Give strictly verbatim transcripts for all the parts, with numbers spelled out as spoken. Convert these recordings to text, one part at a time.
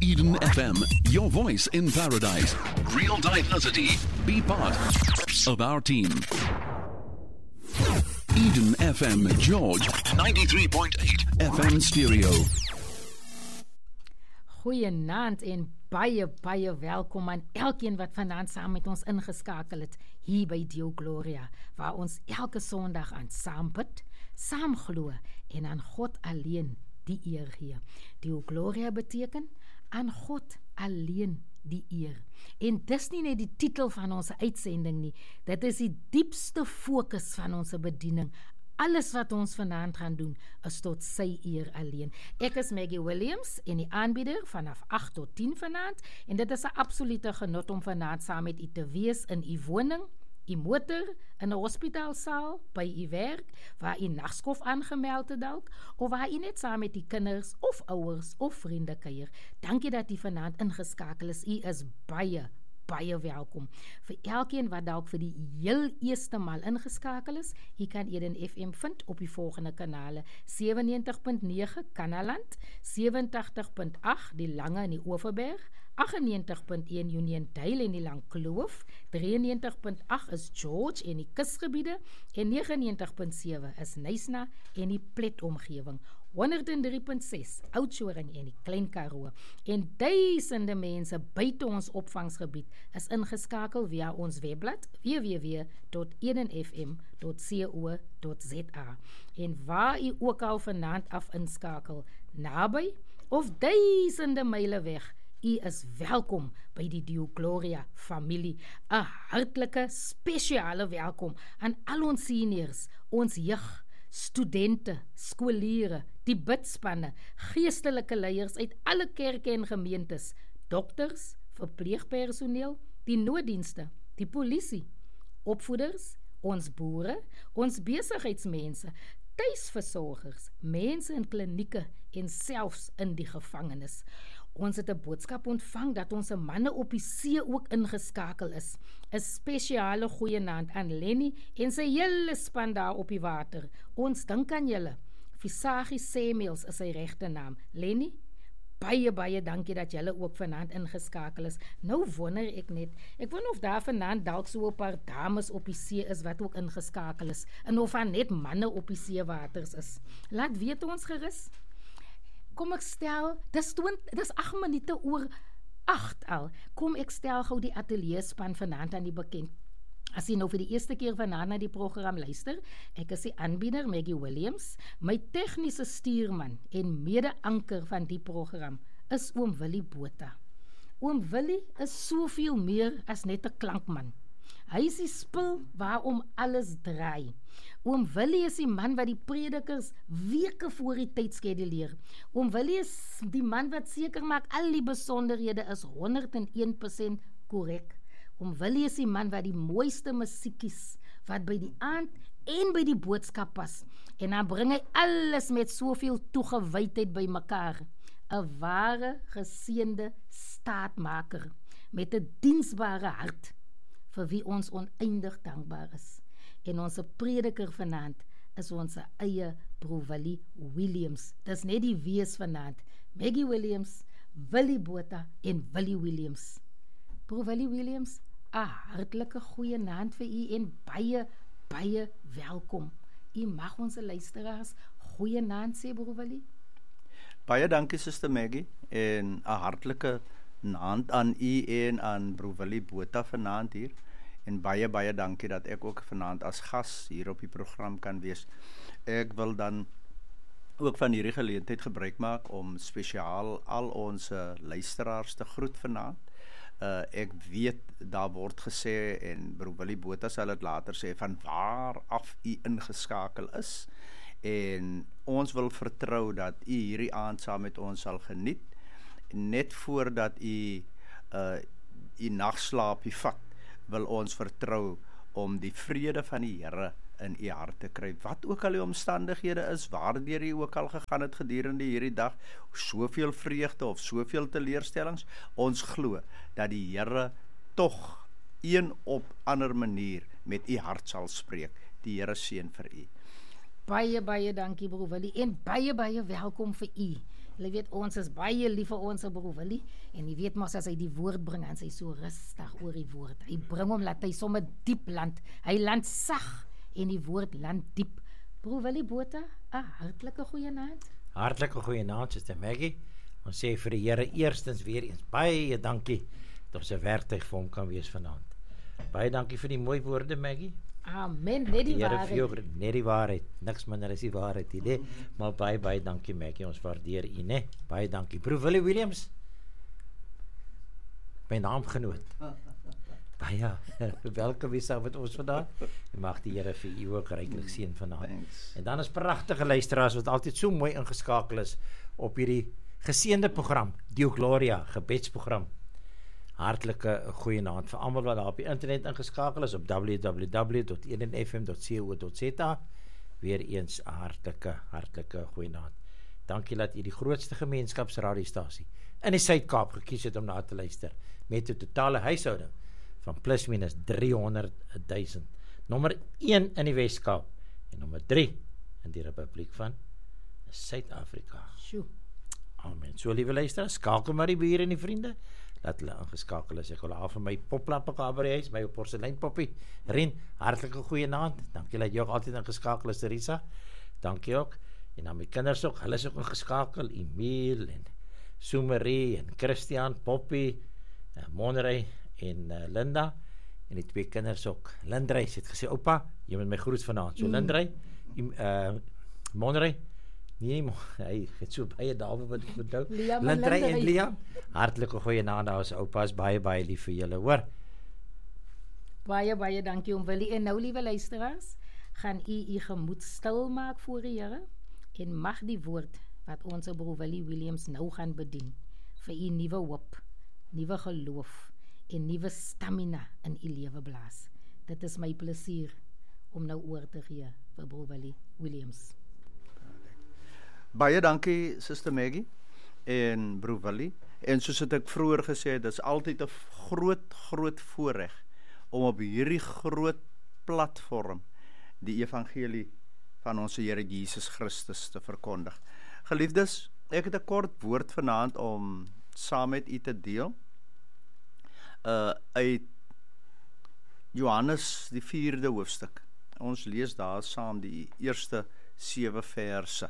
Eden F M, your voice in paradise. Real diversity. Be part of our team. Eden F M, George, ninety-three point eight F M stereo. Goeienaand en baie, baie welkom aan elkeen wat vanaand saam met ons ingeskakel het hier by Dio Gloria, waar ons elke Sondag aan saam bid, saam glo en aan God alleen die eer gee. Dio Gloria beteken aan God alleen die eer. En dis nie net die titel van ons uitsending nie, dit is die diepste fokus van ons bediening. Alles wat ons vanaand gaan doen, is tot sy eer alleen. Ek is Maggie Williams en die aanbieder vanaf agt tot tien vanaand, en dit is 'n absolute genot om vanaand saam met u te wees in u woning, u motor, in 'n hospitaalsaal, by u werk, waar u nagskof aangemeld het dalk, of waar u net saam met die kinders, of ouers, of vriende kuier. Dankie dat u vanaand ingeskakel is. U is baie, baie welkom. Vir elkeen wat dalk vir die heel eerste maal ingeskakel is, jy kan Eden F M vind op die volgende kanale: sewennegentig punt nege Kanaland, sewentig punt agt die Lange in die Oeverberg, agtennegentig punt een Union Dale in die Langkloof, drieënnegentig punt agt is George en die kusgebiede, en negenennegentig punt sewe is Nysna en die Plet omgewing, honderd drie punt ses Oudtshoorn en die Klein Karoo, en duisende mense buite ons opvangsgebied is ingeskakel via ons webblad w w w punt eden f m punt co punt z a, en waar u ook al vanaand af inskakel, naby of duisende myle weg, u is welkom by die Dio Gloria familie. 'n hartlike, spesiale welkom aan al ons seniors, ons jeug, studente, skooliere, die bidspanne, geestelike leiers uit alle kerke en gemeentes, dokters, verpleegpersoneel, die nooddienste, die polisie, opvoeders, ons boere, ons besigheidsmense, tuisversorgers, mense in klinieke en selfs in die gevangenis. Ons het 'n boodskap ontvang dat ons manne op die see ook ingeskakel is. 'n Spesiale goeienaand aan Lenny en sy hele span daar op die water. Ons dink aan julle. Visagie Samuels is sy regte naam. Lenny, baie, baie dankie dat julle ook vanaand ingeskakel is. Nou wonder ek net, ek wonder of daar vanaand dalk so 'n paar dames op die see is wat ook ingeskakel is, en of daar net manne op die seewaters is. Laat weet ons gerus. Kom ek stel, dis, dis agt minute oor agt al, kom ek stel gou die atelierspan vanaand aan die bekend. As jy nou vir die eerste keer vanaand na die program luister, ek is die aanbieder Maggie Williams, my tegniese stuurman en mede-anker van die program is oom Willie Botha. Oom Willie is soveel meer as net 'n klankman. Hy is die spil waarom alles draai. Oom Willie is die man wat die predikers weke voor die tyd skeduleer. Oom Willie is die man wat seker maak al die besonderhede is honderd een persent korrek. Oom Willie is die man wat die mooiste musiekies, wat by die aand en by die boodskap pas. En dan bring hy alles met soveel toegewydheid by mekaar. 'n ware, geseënde staatmaker, met 'n diensbare hart, vir wie ons oneindig dankbaar is. En ons prediker vanaand is ons eie broer Willie Williams. Dis net die wees vanaand. Maggie Williams, Willie Botha en Willie Williams. Broer Willie Williams, 'n hartlike goeie naand vir u en baie, baie welkom. U mag ons luisteraars goeie naand sê, broer Willie. Baie dankie, Suster Maggie, en 'n hartlike naand aan u en aan broer Willie Botha vanaand hier. En baie, baie dankie dat ek ook vanaand as gas hier op die program kan wees. Ek wil dan ook van hierdie geleentheid gebruik maak om spesiaal al ons uh, luisteraars te groet vanaand. Uh, ek weet, daar word gesê, en broer Willie Botha sal dit later sê, van waar af u ingeskakel is. En ons wil vertrou dat u hierdie aand saam met ons sal geniet, net voordat u uh, u nagslaapie vat, wil ons vertrou om die vrede van die Here in u hart te kry, wat ook al die omstandighede is, waardeur u ook al gegaan het gedurende hierdie dag, soveel vreugde of soveel teleurstellings, ons glo dat die Here tog een op ander manier met u hart sal spreek. Die Here seën vir u. Baie, baie dankie broer Willie, en baie, baie welkom vir u. Jy weet, ons is baie lief vir ons broer Willie, en jy weet mos as hy die woord bring, en hy so rustig oor die woord. Hy bring hom, laat hy sommer diep land. Hy land sag, en die woord land diep. Broer Willie Botha, 'n hartlike goeie naand. Hartlike goeie naand, Suster Maggie. Ons sê vir die Here eerstens weer eens baie dankie dat ons 'n werktuig vir hom kan wees vanaand. Baie dankie vir die mooi woorde, Maggie. Amen, net die Die Here waarheid. vir jou, net die waarheid. Niks minder as die waarheid, hè. Maar baie baie dankie, Maggie. Ons waardeer u, né? Baie dankie. Broer Willie Williams. My naamgenoot. Baie welkom weer saam met ons vandag. En mag die Here vir u ook ryklik seën vanaand. Thanks. En dan is pragtige luisteraars wat altyd so mooi ingeskakel is op hierdie geseënde program, Deo Gloria, gebedsprogram. Hartlike goeienaand vir almal wat daar op die internet ingeskakel is op w w w dot een f m dot co dot z a. Weer eens 'n hartlike, hartlike goeienaand. Dankie dat u die grootste gemeenskapsradiostasie in die Suid-Kaap gekies het om na te luister, met 'n totale huishouding van plus minus driehonderd duisend. Nommer een in die Wes-Kaap en nommer drie in die Republiek van Suid-Afrika. Sjoe. Amen. So liewe luisteraars, skakel maar die bure en die vriende, laat hulle ingeskakel is. Ek wil haar vir my poplappe gehad by die huis, my porseleinpoppie. Rien, hartlike goeie naand. Dankie dat jy ook altyd ingeskakel is, Teresa. Dankie ook. En dan my kinders ook, hulle is ook ingeskakel, Emil en Sumarie en Christian, Poppy, uh, Monrey en uh, Linda. En die twee kinders ook. Lindrey het gesê, oupa, jy moet my groet vanaand. So Lindrey, uh, Monrey, nee, hy het so baie dawe wat ek onthou. Lindrey en Liam, hartlike goeie naand, ons oupa is baie, baie lief vir julle, hoor. Baie, baie dankie om Willie. En nou, liewe luisteraars, gaan u u gemoed stil maak voor die Here, en mag die woord wat onze broer Willie Williams nou gaan bedien, vir u nuwe hoop, nuwe geloof, en nuwe stamina in u lewe blaas. Dit is my plesier om nou oor te gee vir broer Willie Williams. Baie dankie, Suster Maggie en broer Willie. En soos het ek vroeër gesê het, dit is altyd 'n groot, groot voorreg om op hierdie groot platform die evangelie van ons Here Jesus Christus te verkondig. Geliefdes, ek het 'n kort woord vanaand om saam met u te deel. Uh, uit Johannes die vierde hoofstuk. Ons lees daar saam die eerste sewe verse.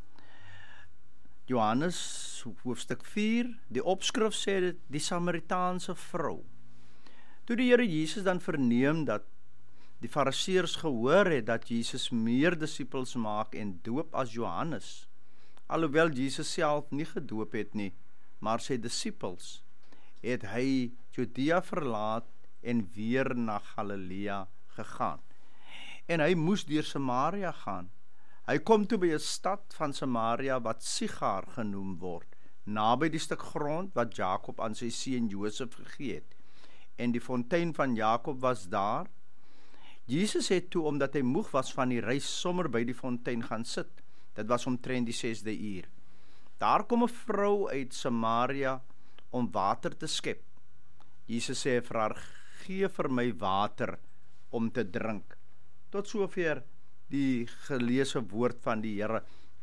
Johannes hoofstuk vier, die opskrif sê dit, die Samaritaanse vrou. Toe die Here Jesus dan verneem dat die Fariseërs gehoor het dat Jesus meer disippels maak en doop as Johannes, alhoewel Jesus self nie gedoop het nie, maar sy disippels, het hy Judea verlaat en weer na Galilea gegaan. En hy moes deur Samaria gaan. Hy kom toe by 'n stad van Samaria wat Sigar genoem word, naby die stuk grond wat Jakob aan sy seun Josef gegee het. En die fontein van Jakob was daar. Jesus het toe, omdat hy moeg was van die reis, sommer by die fontein gaan sit. Dit was omtrent die sesde uur. Daar kom 'n vrou uit Samaria om water te skep. Jesus sê vir haar, gee vir my water om te drink. Tot sover die geleese woord van die Here.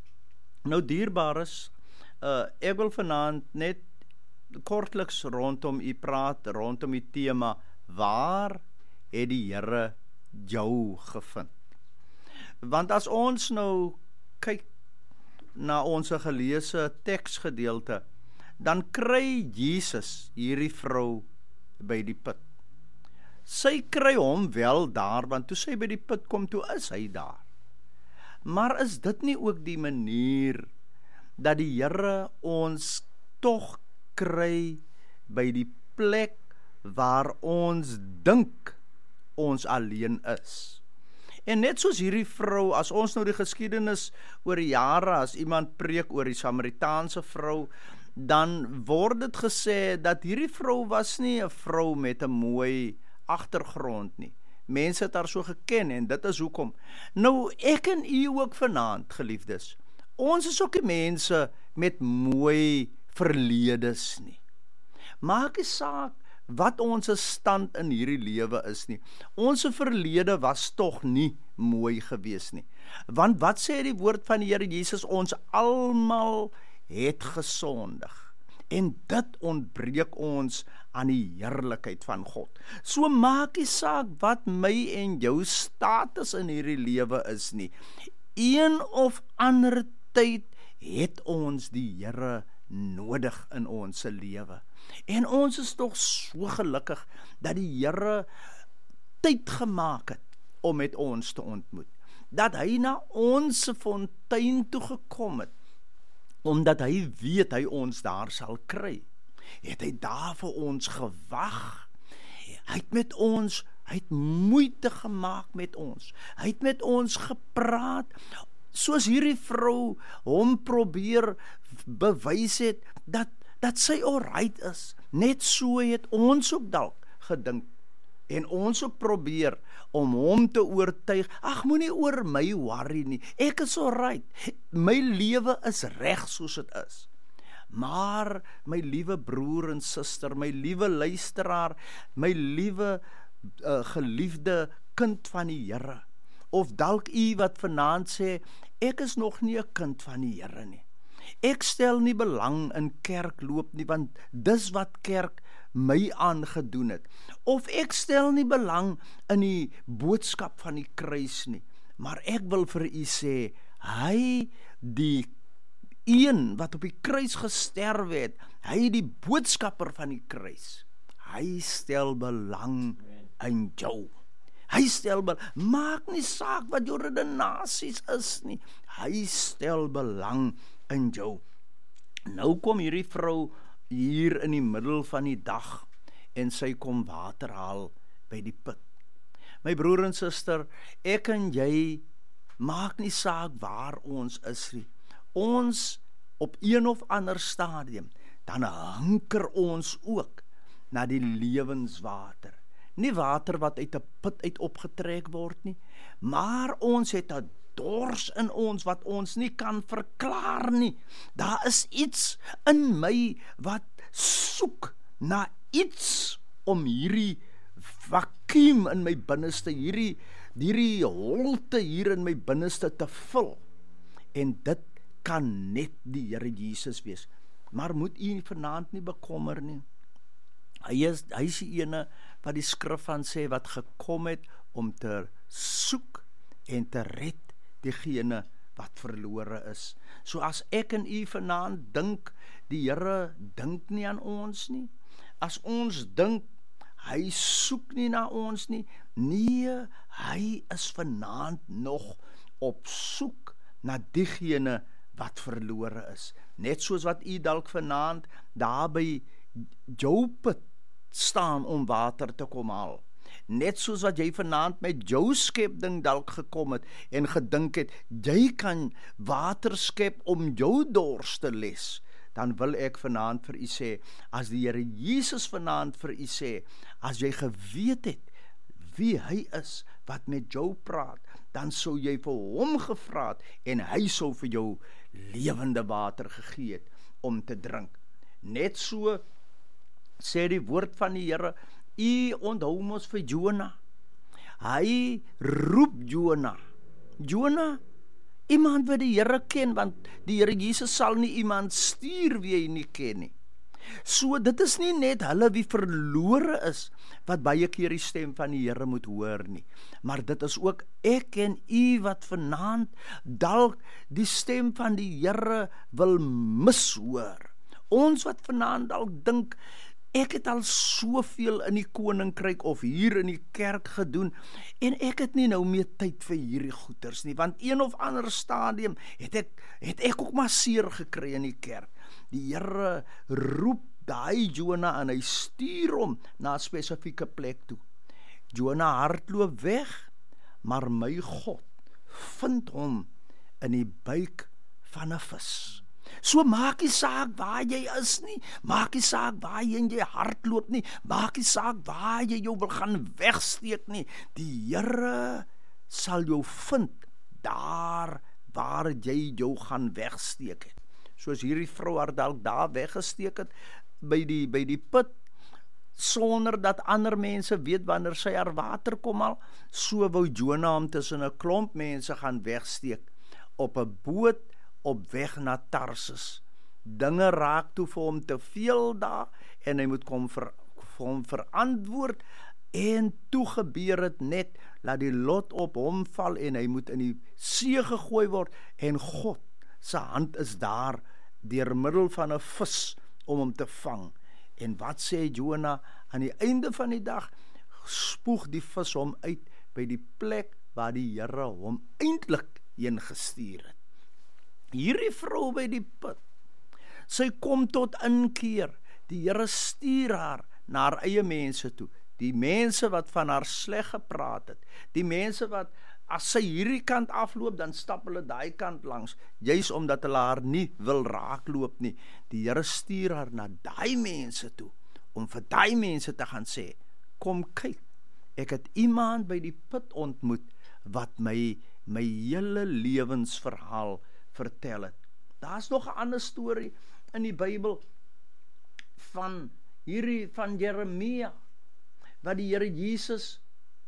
Nou dierbares, uh, ek wil vanaand net kortliks rondom u praat, rondom die tema, waar het die Here jou gevind? Want as ons nou kyk na ons geleese teksgedeelte, dan kry Jesus hierdie vrou by die put. Sy kry hom wel daar, want toe sy by die put kom, toe is hy daar. Maar is dit nie ook die manier dat die Here ons tog kry by die plek waar ons dink ons alleen is? En net soos hierdie vrou, as ons nou die geskiedenis oor die jare, as iemand preek oor die Samaritaanse vrou, dan word dit gesê dat hierdie vrou was nie 'n vrou met 'n mooi agtergrond nie. Mense het haar so geken en dit is hoekom. Nou, ek en u ook vanaand, geliefdes, ons is ook die mense met mooi verledes nie. Maak nie saak wat ons stand in hierdie lewe is nie. Ons verlede was tog nie mooi gewees nie. Want wat sê die woord van die Here Jesus? Ons almal het gesondig. En dit ontbreek ons aan die heerlikheid van God. So maak nie saak wat my en jou status in hierdie lewe is nie. Een of ander tyd het ons die Here nodig in ons lewe. En ons is tog so gelukkig dat die Here tyd gemaak het om met ons te ontmoet. Dat hy na ons fontein toe gekom het, omdat hy weet hy ons daar sal kry. Het hy daar vir ons gewag. Hy het met ons, hy het moeite gemaak met ons. Hy het met ons gepraat, soos hierdie vrou hom probeer bewys het, dat, dat sy alright is. Net so het ons ook dalk gedink. En ons ook probeer om hom te oortuig, ag, moenie oor my worry nie, ek is alright, my lewe is reg soos dit is. Maar, my liewe broer en suster, my liewe luisteraar, my liewe uh, geliefde kind van die Here, of dalk u wat vanaand sê, ek is nog nie 'n kind van die Here nie. Ek stel nie belang in kerk loop nie, want dis wat kerk my aangedoen het. Of ek stel nie belang in die boodskap van die kruis nie. Maar ek wil vir u sê, hy die een wat op die kruis gesterf het, hy die boodskapper van die kruis, hy stel belang in jou. Hy stel belang, maak nie saak wat jou redenasies is nie, hy stel belang in jou. Nou kom hierdie vrou hier in die middel van die dag en sy kom water haal by die put. My broer en suster, ek en jy maak nie saak waar ons is nie. Ons op een of ander stadium, dan hanker ons ook na die lewenswater. Nie water wat uit 'n put uit opgetrek word nie, maar ons het 'n dors in ons wat ons nie kan verklaar nie. Daar is iets in my wat soek na iets om hierdie vakuum in my binneste, hierdie, hierdie holte hier in my binneste te vul. En dit kan net die Here Jesus wees. Maar moet u vanaand nie bekommer nie. Hy is, hy is die ene wat die skrif van sê, wat gekom het om te soek en te red diegene wat verlore is. So as ek en u vanaand dink, die Here dink nie aan ons nie. As ons dink, hy soek nie na ons nie. Nee, hy is vanaand nog op soek na diegene wat verlore is. Net soos wat u dalk vanaand daar by jou put staan om water te kom haal. Net soos wat jy vanaand met jou skepding dalk gekom het en gedink het, jy kan water skep om jou dors te les, dan wil ek vanaand vir u sê, as die Here Jesus vanaand vir u sê, as jy geweet het wie hy is, wat met jou praat, dan sou jy vir hom gevra het, en hy sou vir jou lewende water gegee het, om te drink. Net so sê die woord van die Here, u onthou mos vir Jona. Hy roep Jona. Jona, iemand wat die Here ken, want die Here Jesus sal nie iemand stuur wie hy nie ken nie. So dit is nie net hulle wie verlore is, wat baie keer die stem van die Here moet hoor nie, maar dit is ook ek en u wat vanaand dalk die stem van die Here wil mishoor. Ons wat vanaand dalk dink, ek het al soveel in die koninkryk of hier in die kerk gedoen, en ek het nie nou meer tyd vir hierdie goeters nie, want een of ander stadium het ek, het ek ook maar seer gekry in die kerk. Die Here roep daai Jona en hy stuur hom na 'n spesifieke plek toe. Jona hardloop weg, maar my God vind hom in die buik van 'n vis. So maak nie saak waar jy is nie, maak nie saak waar jy in jy hardloop nie, maak nie saak waar jy jou wil gaan wegsteek nie, die Here sal jou vind daar waar jy jou gaan wegsteek het. Soos hierdie vrou haar dalk daar weggesteek het, by die, by die put, sonder dat ander mense weet wanneer sy haar water kom al, so wou Jona hom tussen 'n klomp mense gaan wegsteek, op 'n boot, op weg na Tarsus. dinge raak toe vir hom te veel daar, en hy moet kom vir, vir hom verantwoord, en toe gebeur het net, laat die lot op hom val, en hy moet in die see gegooi word, en God se hand is daar, deur middel van 'n vis, om hom te vang. En wat sê Jona? Aan die einde van die dag, spoeg die vis hom uit, by die plek, waar die Here hom eintlik heen gestuur het. Hierdie vrou by die put, sy kom tot inkeer, die Here stuur haar na haar eie mense toe, die mense wat van haar sleg gepraat het, die mense wat, as sy hierdie kant afloop, dan stap hulle daai kant langs, juis omdat hulle haar nie wil raakloop nie. Die Here stuur haar na daai mense toe, om vir daai mense te gaan sê, kom kyk, ek het iemand by die put ontmoet, wat my, my hele lewensverhaal vertel het. Daar's nog 'n ander storie in die Bybel, van hierdie, van Jeremia, wat die Here Jesus,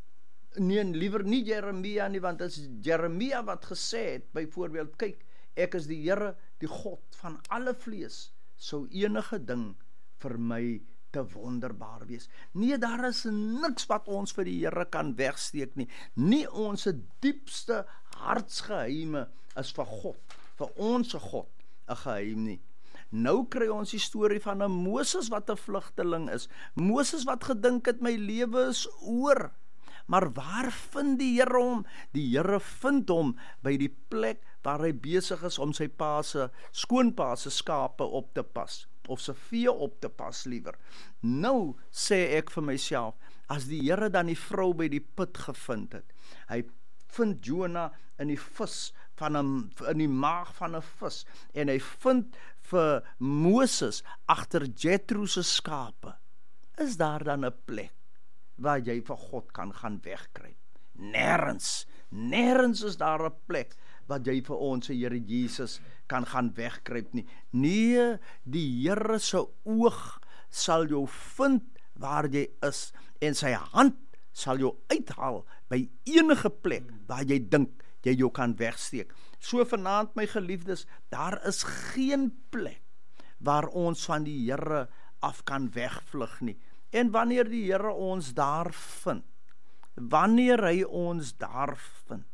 nee, liewer nie Jeremia nie, want dit is Jeremia wat gesê het, byvoorbeeld, kyk, ek is die Here, die God van alle vlees, sou enige ding vir my te wonderbaar wees. Nee, daar is niks wat ons vir die Here kan wegsteek nie. Nie ons diepste hartsgeheime is vir God, vir ons God, 'n geheim nie. Nou kry ons die storie van 'n Moses wat 'n vlugteling is. Moses wat gedink het, my lewe is oor. Maar waar vind die Here hom? Die Here vind hom by die plek waar hy besig is om sy pa se, skoonpa se skape op te pas, of sy vee op te pas liewer. Nou sê ek vir myself, as die Here dan die vrou by die put gevind het, hy vind Jona in die vis van 'n, in die maag van 'n vis, en hy vind vir Moses agter Jethro se skape, is daar dan 'n plek waar jy vir God kan gaan wegkruip? Nêrens, nêrens is daar 'n plek wat jy vir ons Here Jesus kan gaan wegkruip nie. Nee, die Here se oog sal jou vind waar jy is, en sy hand sal jou uithaal by enige plek waar jy dink jy jou kan wegsteek. So vanaand, my geliefdes, daar is geen plek waar ons van die Here af kan wegvlug nie. En wanneer die Here ons daar vind, wanneer hy ons daar vind,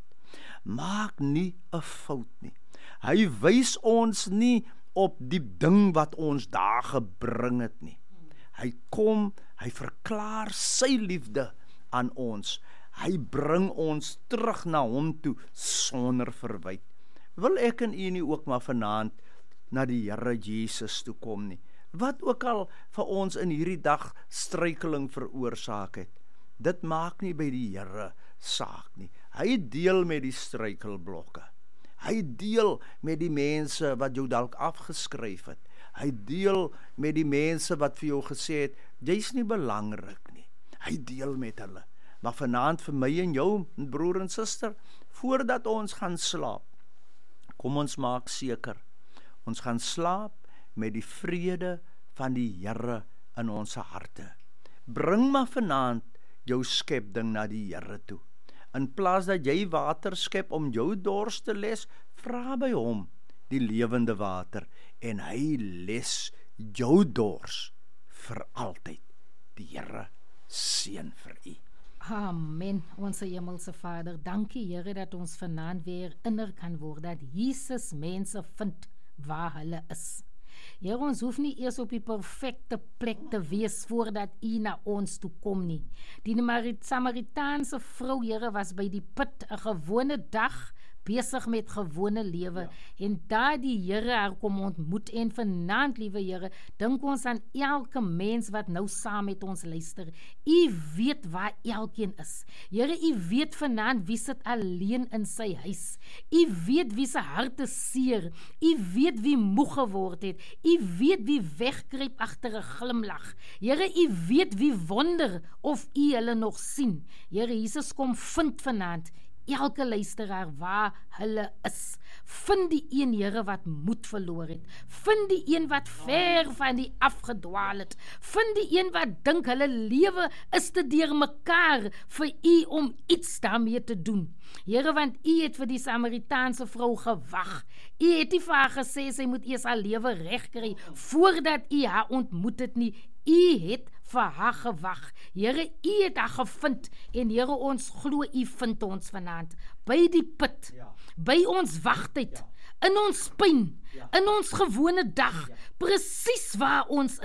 maak nie 'n fout nie. Hy wys ons nie op die ding wat ons daar gebring het nie. Hy kom, hy verklaar sy liefde aan ons. Hy bring ons terug na hom toe sonder verwyte. Wil ek en u nie ook maar vanaand na die Here Jesus toe kom nie? Wat ook al vir ons in hierdie dag struikeling veroorsaak het, dit maak nie by die Here saak nie. Hy deel met die struikelblokke. Hy deel met die mense wat jou dalk afgeskryf het. Hy deel met die mense wat vir jou gesê het, jy's nie belangrik nie. Hy deel met hulle. Maar vanaand vir my en jou, broer en suster, voordat ons gaan slaap, kom ons maak seker, ons gaan slaap met die vrede van die Here in ons harte. Bring maar vanaand jou skepding na die Here toe. In plaas dat jy water skep om jou dors te les, vra by hom die lewende water, en hy les jou dors vir altyd. Die Here seën vir u. Amen, ons hemelse Vader, dankie Here dat ons vanaand weer inner kan word, dat Jesus mense vind waar hulle is. Here, ons hoef nie eers op die perfekte plek te wees voordat u na ons toe kom nie. Die Samaritaanse vrou, Here, was by die put 'n gewone dag, besig met gewone lewe, ja. En daar die Here haar kom ontmoet, en vanaand, liewe Here, dink ons aan elke mens wat nou saam met ons luister. U weet waar elkeen is. Here, u weet vanaand wie sit alleen in sy huis. U weet wie se hart is seer. U weet wie moeg geword het. U weet wie wegkruip agter 'n glimlag. Here, u weet wie wonder of u hulle nog sien. Here Jesus, kom vind vanaand elke luisteraar waar hulle is. Vind die een, Here, wat moed verloor het. Vind die een wat ver van die afgedwaal het. Vind die een wat dink hulle lewe is te deurmekaar vir U om iets daarmee te doen. Here, want U het vir die Samaritaanse vrou gewag. U het nie vir haar gesê sy moet eers haar lewe regkry voordat U haar ontmoet het nie. U het vir haar gewag. Here, U het haar gevind en Here, ons glo U vind ons vanaand by die put, ja. by ons wagtyd, ja. in ons pyn, ja. in ons gewone dag, ja. presies waar ons